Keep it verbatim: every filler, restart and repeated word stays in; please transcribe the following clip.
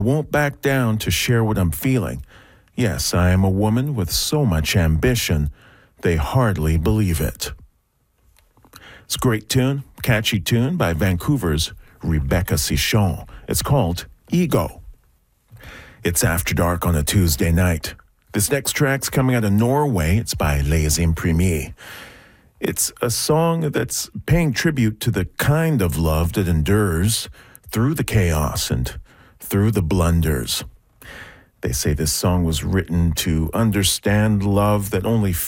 Won't back down to share what I'm feeling. Yes, I am a woman with so much ambition, they hardly believe it. It's a great tune, catchy tune by Vancouver's Rebecca Sichon. It's called Ego. It's After Dark on a Tuesday night. This next track's coming out of Norway. It's by Les Imprimés. It's a song that's paying tribute to the kind of love that endures through the chaos and through the blunders. They say this song was written to understand love that only